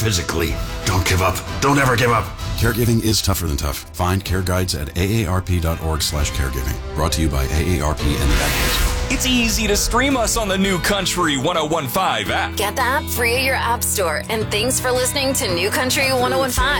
physically. Don't give up. Don't ever give up. Caregiving is tougher than tough. Find care guides at aarp.org/caregiving. Brought to you by AARP and the Advocate. It's easy to stream us on the new Country 1015 app. Get the app free at your app store. And thanks for listening to New Country 1015.